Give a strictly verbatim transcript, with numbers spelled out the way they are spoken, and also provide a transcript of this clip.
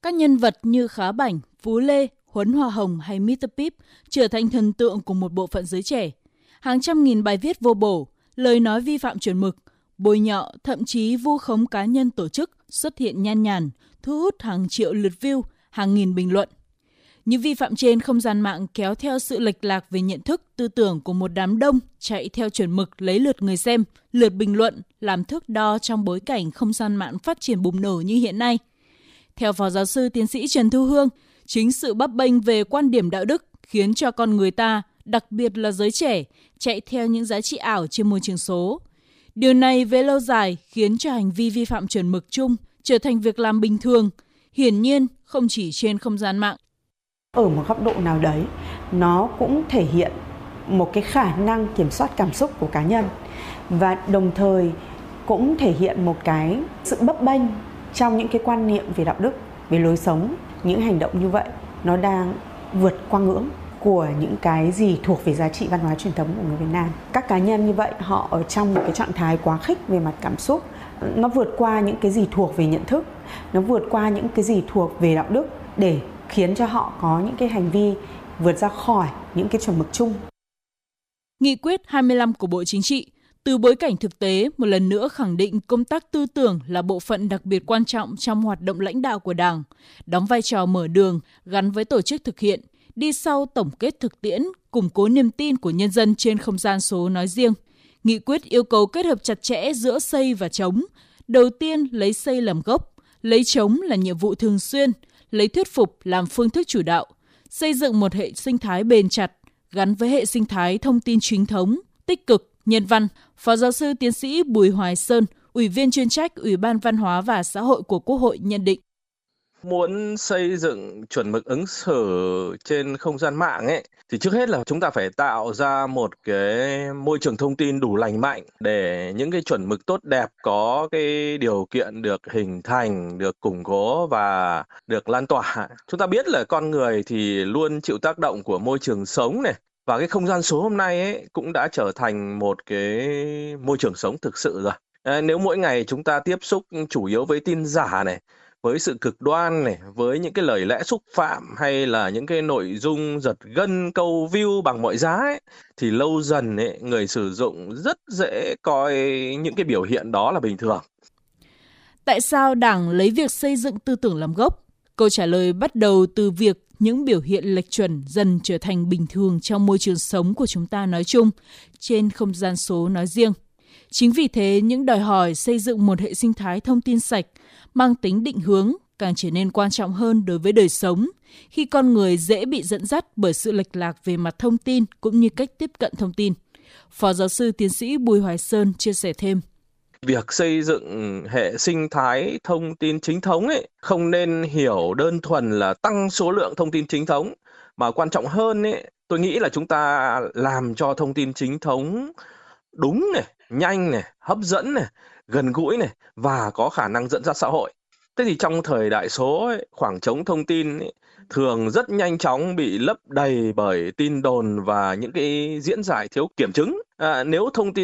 Các nhân vật như Khá Bảnh, Phú Lê, Huấn Hoa Hồng hay mít tơ Pip trở thành thần tượng của một bộ phận giới trẻ. Hàng trăm nghìn bài viết vô bổ, lời nói vi phạm chuẩn mực, bôi nhọ, thậm chí vu khống cá nhân tổ chức xuất hiện nhan nhản, thu hút hàng triệu lượt view, hàng nghìn bình luận. Những vi phạm trên không gian mạng kéo theo sự lệch lạc về nhận thức, tư tưởng của một đám đông chạy theo chuẩn mực lấy lượt người xem, lượt bình luận, làm thước đo trong bối cảnh không gian mạng phát triển bùng nổ như hiện nay. Theo Phó Giáo sư Tiến sĩ Trần Thu Hương, chính sự bấp bênh về quan điểm đạo đức khiến cho con người ta, đặc biệt là giới trẻ, chạy theo những giá trị ảo trên môi trường số. Điều này về lâu dài khiến cho hành vi vi phạm chuẩn mực chung trở thành việc làm bình thường, hiển nhiên không chỉ trên không gian mạng. Ở một góc độ nào đấy, nó cũng thể hiện một cái khả năng kiểm soát cảm xúc của cá nhân và đồng thời cũng thể hiện một cái sự bấp bênh trong những cái quan niệm về đạo đức, về lối sống. Những hành động như vậy nó đang vượt qua ngưỡng của những cái gì thuộc về giá trị văn hóa truyền thống của người Việt Nam. Các cá nhân như vậy họ ở trong một cái trạng thái quá khích về mặt cảm xúc, nó vượt qua những cái gì thuộc về nhận thức, nó vượt qua những cái gì thuộc về đạo đức để khiến cho họ có những cái hành vi vượt ra khỏi những cái chuẩn mực chung. Nghị quyết hai mươi lăm của Bộ Chính trị từ bối cảnh thực tế một lần nữa khẳng định công tác tư tưởng là bộ phận đặc biệt quan trọng trong hoạt động lãnh đạo của Đảng, đóng vai trò mở đường gắn với tổ chức thực hiện, đi sau tổng kết thực tiễn, củng cố niềm tin của nhân dân trên không gian số nói riêng. Nghị quyết yêu cầu kết hợp chặt chẽ giữa xây và chống. Đầu tiên lấy xây làm gốc, lấy chống là nhiệm vụ thường xuyên, lấy thuyết phục làm phương thức chủ đạo, xây dựng một hệ sinh thái bền chặt gắn với hệ sinh thái thông tin chính thống, tích cực, nhân văn. Phó Giáo sư Tiến sĩ Bùi Hoài Sơn, Ủy viên chuyên trách Ủy ban Văn hóa và Xã hội của Quốc hội nhận định. Muốn xây dựng chuẩn mực ứng xử trên không gian mạng ấy, thì trước hết là chúng ta phải tạo ra một cái môi trường thông tin đủ lành mạnh để những cái chuẩn mực tốt đẹp có cái điều kiện được hình thành, được củng cố và được lan tỏa. Chúng ta biết là con người thì luôn chịu tác động của môi trường sống này, và cái không gian số hôm nay ấy cũng đã trở thành một cái môi trường sống thực sự rồi. À, nếu mỗi ngày chúng ta tiếp xúc chủ yếu với tin giả này, với sự cực đoan này, với những cái lời lẽ xúc phạm hay là những cái nội dung giật gân câu view bằng mọi giá ấy, thì lâu dần ấy, người sử dụng rất dễ coi những cái biểu hiện đó là bình thường. Tại sao Đảng lấy việc xây dựng tư tưởng làm gốc? Câu trả lời bắt đầu từ việc những biểu hiện lệch chuẩn dần trở thành bình thường trong môi trường sống của chúng ta nói chung, trên không gian số nói riêng. Chính vì thế, những đòi hỏi xây dựng một hệ sinh thái thông tin sạch, mang tính định hướng càng trở nên quan trọng hơn đối với đời sống, khi con người dễ bị dẫn dắt bởi sự lệch lạc về mặt thông tin cũng như cách tiếp cận thông tin. Phó Giáo sư Tiến sĩ Bùi Hoài Sơn chia sẻ thêm. Việc xây dựng hệ sinh thái thông tin chính thống ấy không nên hiểu đơn thuần là tăng số lượng thông tin chính thống, mà quan trọng hơn ấy, tôi nghĩ là chúng ta làm cho thông tin chính thống đúng này, nhanh này, hấp dẫn này, gần gũi này và có khả năng dẫn dắt xã hội. Thế thì trong thời đại số ấy, khoảng trống thông tin ấy, thường rất nhanh chóng bị lấp đầy bởi tin đồn và những cái diễn giải thiếu kiểm chứng. À, nếu thông tin